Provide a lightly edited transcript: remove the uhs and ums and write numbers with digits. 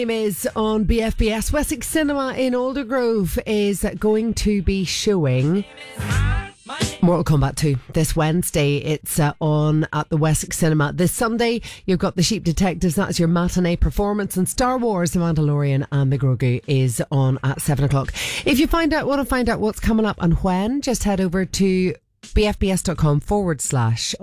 Is on BFBS. Wessex Cinema in Aldergrove is going to be showing Mortal Kombat 2 this Wednesday. It's on at the Wessex Cinema. This Sunday, you've got The Sheep Detectives. That's your matinee performance. And Star Wars, The Mandalorian and The Grogu is on at 7 o'clock. If you want to find out what's coming up and when, just head over to bfbs.com/